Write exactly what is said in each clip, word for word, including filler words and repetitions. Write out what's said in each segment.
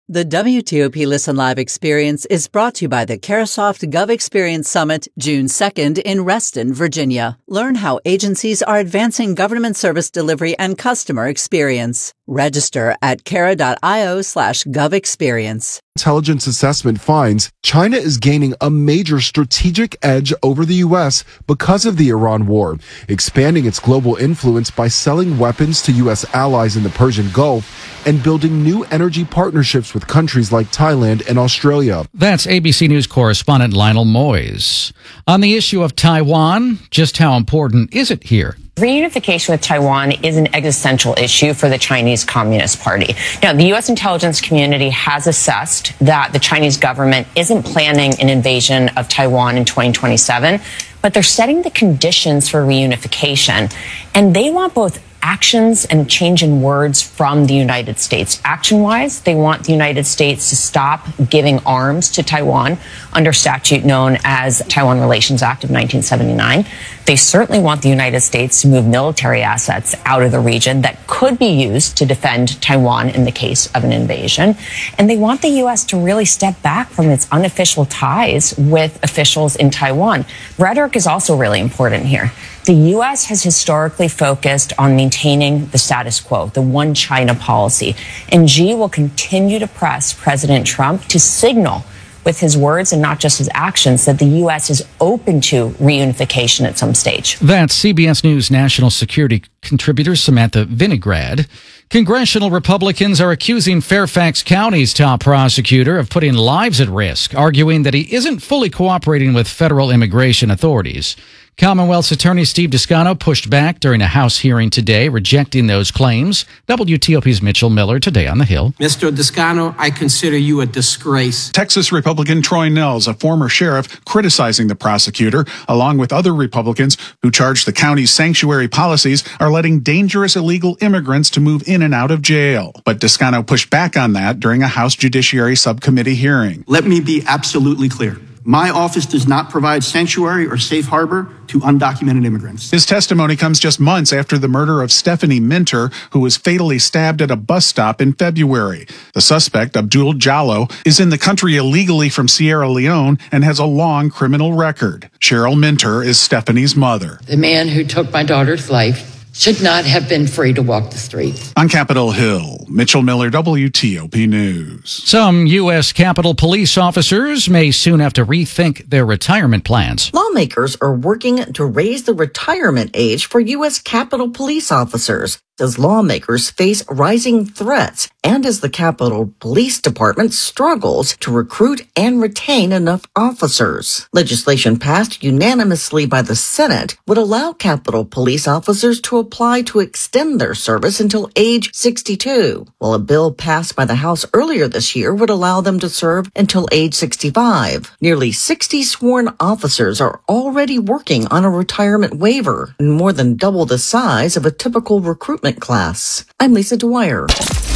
The W T O P Listen Live experience is brought to you by the Carasoft Gov Experience Summit, June second in Reston, Virginia. Learn how agencies are advancing government service delivery and customer experience. Register at cara.io slash govexperience. Intelligence assessment finds China is gaining a major strategic edge over the U S because of the Iran war, expanding its global influence by selling weapons to U S allies in the Persian Gulf and building new energy partnerships with countries like Thailand and Australia. That's A B C News correspondent Lionel Moyes. On the issue of Taiwan, just how important is it here? Reunification with Taiwan is an existential issue for the Chinese Communist Party. Now, the U S intelligence community has assessed that the Chinese government isn't planning an invasion of Taiwan in twenty twenty-seven, but they're setting the conditions for reunification. And they want both actions and change in words from the United States. Action-wise, they want the United States to stop giving arms to Taiwan under statute known as Taiwan Relations Act of nineteen seventy-nine. They certainly want the United States to move military assets out of the region that could be used to defend Taiwan in the case of an invasion. And they want the U S to really step back from its unofficial ties with officials in Taiwan. Rhetoric is also really important here. The U S has historically focused on maintaining the status quo, the one China policy. And Xi will continue to press President Trump to signal with his words and not just his actions that the U S is open to reunification at some stage. That's C B S News national security contributor Samantha Vinograd. Congressional Republicans are accusing Fairfax County's top prosecutor of putting lives at risk, arguing that he isn't fully cooperating with federal immigration authorities. Commonwealth's Attorney Steve Descano pushed back during a House hearing today, rejecting those claims. W T O P's Mitchell Miller today on the Hill. Mister Descano, I consider you a disgrace. Texas Republican Troy Nehls, a former sheriff, criticizing the prosecutor, along with other Republicans who charge the county's sanctuary policies are letting dangerous illegal immigrants to move in and out of jail. But Descano pushed back on that during a House Judiciary Subcommittee hearing. Let me be absolutely clear. My office does not provide sanctuary or safe harbor to undocumented immigrants. His testimony comes just months after the murder of Stephanie Minter, who was fatally stabbed at a bus stop in February. The suspect, Abdul Jallo, is in the country illegally from Sierra Leone and has a long criminal record. Cheryl Minter is Stephanie's mother. The man who took my daughter's life should not have been free to walk the streets. On Capitol Hill, Mitchell Miller, W T O P News. Some U S Capitol Police officers may soon have to rethink their retirement plans. Lawmakers are working to raise the retirement age for U S Capitol Police officers as lawmakers face rising threats and as the Capitol Police Department struggles to recruit and retain enough officers. Legislation passed unanimously by the Senate would allow Capitol Police officers to apply to extend their service until age sixty-two, while a bill passed by the House earlier this year would allow them to serve until age sixty-five. Nearly sixty sworn officers are already working on a retirement waiver, more than double the size of a typical recruitment class. I'm Lisa Dwyer.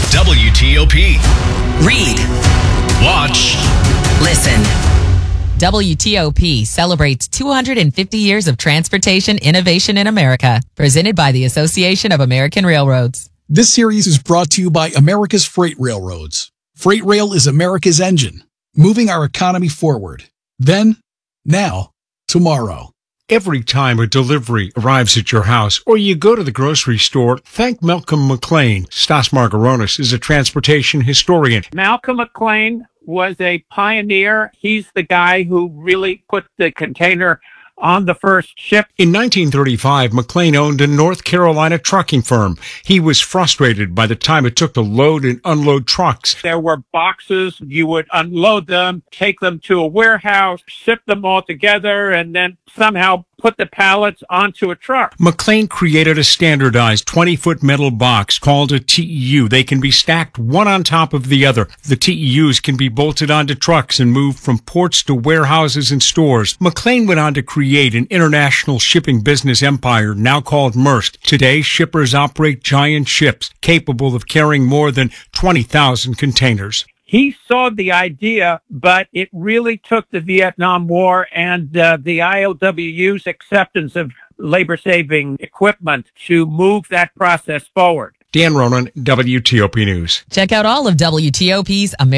W T O P. Read. Watch. Listen. W T O P celebrates two hundred fifty years of transportation innovation in America. Presented by the Association of American Railroads. This series is brought to you by America's Freight Railroads. Freight Rail is America's engine, moving our economy forward. Then, now, tomorrow. Every time a delivery arrives at your house or you go to the grocery store, thank Malcolm McLean. Stas Margaronis is a transportation historian. Malcolm McLean was a pioneer. He's the guy who really put the container on the first ship. In nineteen thirty-five, McLean owned a North Carolina trucking firm. He was frustrated by the time it took to load and unload trucks. There were boxes. You would unload them, take them to a warehouse, ship them all together, and then somehow put the pallets onto a truck. McLean created a standardized twenty-foot metal box called a T E U. They can be stacked one on top of the other. The T E Us can be bolted onto trucks and moved from ports to warehouses and stores. McLean went on to create an international shipping business empire now called Maersk. Today, shippers operate giant ships capable of carrying more than twenty thousand containers. He saw the idea, but it really took the Vietnam War and uh, the I L W U's acceptance of labor-saving equipment to move that process forward. Dan Ronan, W T O P News. Check out all of W T O P's American